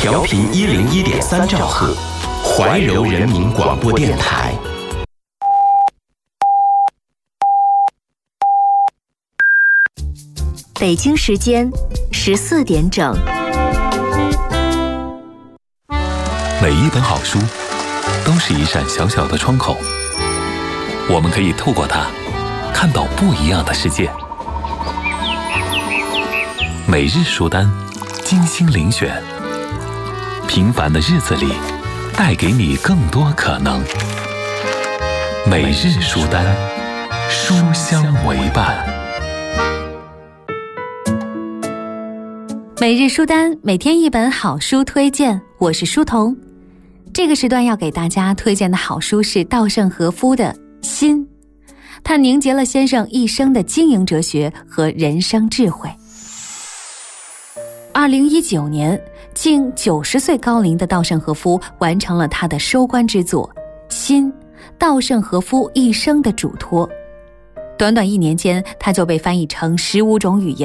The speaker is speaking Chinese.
调频101.3兆赫，怀柔人民广播电台。 北京时间14点整。 每一本好书都是一扇小小的窗口，我们可以透过它看到不一样的世界。每日书单，精心遴选，平凡的日子里带给你更多可能。每日书单，书香为伴。 每日书单，每天一本好书推荐，我是书童。这个时段要给大家推荐的好书是稻盛和夫的《心》，它凝结了先生一生的经营哲学和人生智慧。2019年，近90岁高龄的稻盛和夫完成了他的收官之作《心》，稻盛和夫一生的嘱托。短短1年间，他就被翻译成15种语言。